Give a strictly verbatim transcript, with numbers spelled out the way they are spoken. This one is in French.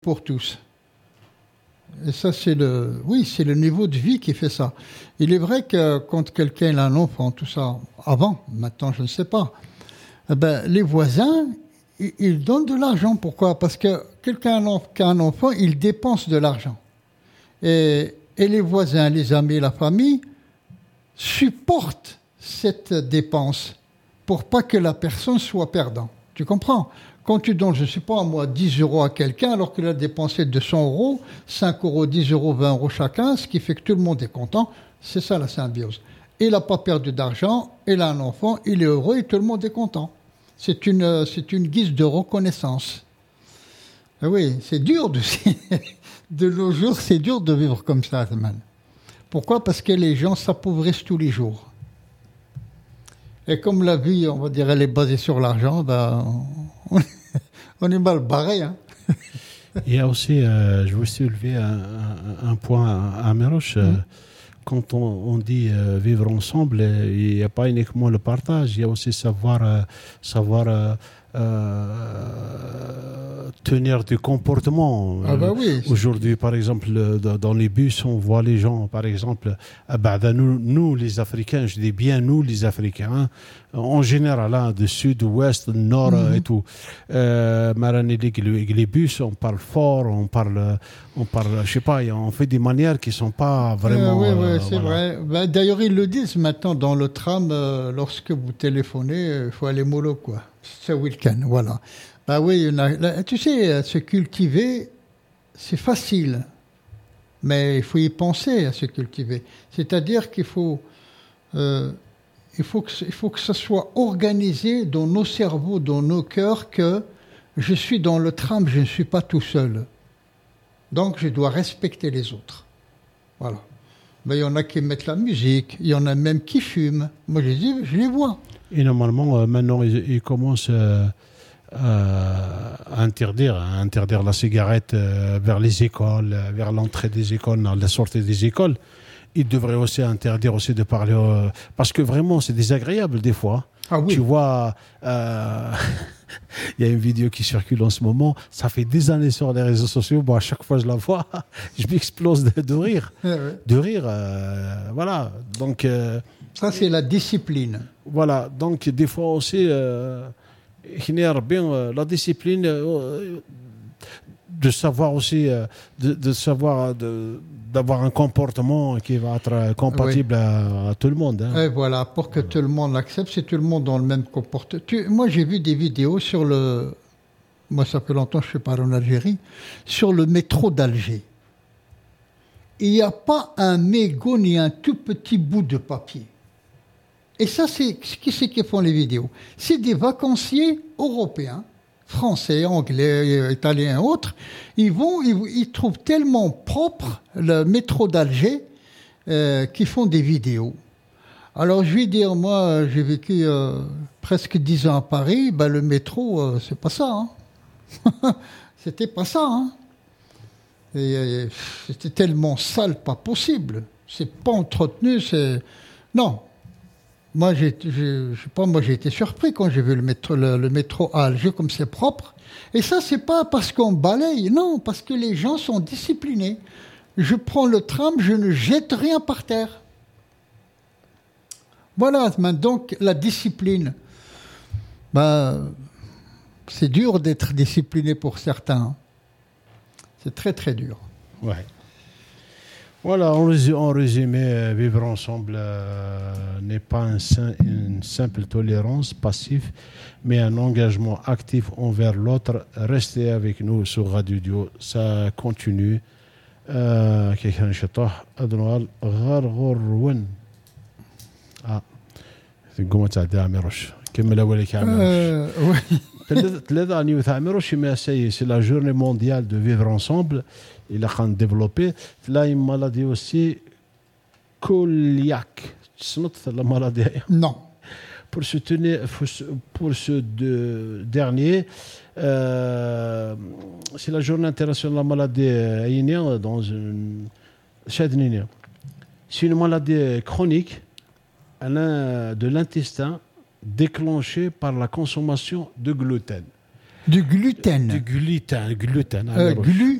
pour tous. Et ça, c'est le, oui, c'est le niveau de vie qui fait ça. Il est vrai que quand quelqu'un a un enfant, tout ça, avant, maintenant, je ne sais pas, eh ben, les voisins, ils, ils donnent de l'argent. Pourquoi? Parce que quelqu'un qui a un enfant, il dépense de l'argent. Et, et les voisins, les amis, la famille supportent cette dépense pour pas que la personne soit perdante. Tu comprends? Quand tu donnes, je ne sais pas moi, dix euros à quelqu'un alors qu'il a dépensé deux cents euros, cinq euros, dix euros, vingt euros chacun, ce qui fait que tout le monde est content, c'est ça la symbiose. Il n'a pas perdu d'argent, il a un enfant, il est heureux et tout le monde est content. C'est une, c'est une guise de reconnaissance. Et oui, c'est dur de, de nos jours, c'est dur de vivre comme ça, man. Pourquoi? Parce que les gens s'appauvrissent tous les jours. Et comme la vie, on va dire, elle est basée sur l'argent, ben, on, on est mal barré. Hein. Il y a aussi, euh, je veux soulever un, un, un point à, à Meroche. Euh, mmh. Quand on, on dit euh, vivre ensemble, il n'y a pas uniquement le partage, il y a aussi savoir, euh, savoir euh, euh, tenir du comportement. Ah bah oui, aujourd'hui, par exemple, dans les bus, on voit les gens, par exemple, bah, nous, nous, les Africains, je dis bien nous, les Africains, hein, en général, hein, de sud, ouest, nord mm-hmm. et tout. Euh, les bus, on parle fort, on parle, on parle, je sais pas, on fait des manières qui sont pas vraiment. Euh, oui, oui, euh, c'est voilà. vrai. Ben, d'ailleurs, ils le disent maintenant dans le tram, euh, lorsque vous téléphonez, il euh, faut aller mollo, quoi. Ce week-end, voilà. Ben oui, il y en a, là, tu sais, se cultiver, c'est facile, mais il faut y penser à se cultiver. C'est-à-dire qu'il faut, euh, il faut que, il faut que ça soit organisé dans nos cerveaux, dans nos cœurs, que je suis dans le tram, je ne suis pas tout seul. Donc, je dois respecter les autres. Voilà. Mais il y en a qui mettent la musique, il y en a même qui fument. Moi, je dis, je les vois. Et normalement, euh, maintenant, ils, ils commencent euh, à interdire, à interdire la cigarette euh, vers les écoles, vers l'entrée des écoles, à la sortie des écoles. Ils devraient aussi interdire aussi de parler... Euh, parce que vraiment, c'est désagréable des fois. Ah oui. Tu vois, euh, il y a une vidéo qui circule en ce moment. Ça fait des années sur les réseaux sociaux. Bon, à chaque fois que je la vois, je m'explose de, de rire. Ouais, ouais. De rire, euh, voilà. Donc... Euh, ça, c'est la discipline. Voilà, donc des fois aussi, euh, bien la discipline, euh, de savoir aussi, euh, de, de savoir, de, d'avoir un comportement qui va être compatible oui. à, à tout le monde. Hein. Et voilà, pour que tout le monde l'accepte, c'est tout le monde dans le même comportement. Tu, moi, j'ai vu des vidéos sur le... Moi, ça fait longtemps que je suis pas en Algérie, sur le métro d'Alger. Il n'y a pas un mégot ni un tout petit bout de papier. Et ça, c'est qui c'est qui font les vidéos? C'est des vacanciers européens, français, anglais, italiens et autres. Ils vont, ils, ils trouvent tellement propre le métro d'Alger euh, qu'ils font des vidéos. Alors, je vais dire, moi, j'ai vécu euh, presque dix ans à Paris. Ben, le métro, euh, c'est pas ça. Hein. C'était pas ça. Hein. Et, et, c'était tellement sale, pas possible. C'est pas entretenu, c'est... Non. Moi, j'ai, je sais pas, moi, j'ai été surpris quand j'ai vu le métro, le, le métro à Alger comme c'est propre. Et ça, c'est pas parce qu'on balaye, non, parce que les gens sont disciplinés. Je prends le tram, je ne jette rien par terre. Voilà, donc la discipline. Ben, c'est dur d'être discipliné pour certains. C'est très, très dur. Ouais. Voilà, en résumé, vivre ensemble euh, n'est pas un, une simple tolérance passive, mais un engagement actif envers l'autre. Restez avec nous sur Radio Dio, ça continue. Ah, قوم تعدي عمروش كمل أولك عمروش ثلاثة أني عمروش ما سي c'est la journée mondiale de vivre ensemble. Il a développé là une maladie aussi cœliaque. C'est la maladie. Non. Pour ce tenir, pour ce de, dernier, euh, c'est la journée internationale de la maladie aïnienne dans une chadnine. C'est une maladie chronique de l'intestin déclenchée par la consommation de gluten. Du gluten. Du gluten, gluten. Euh,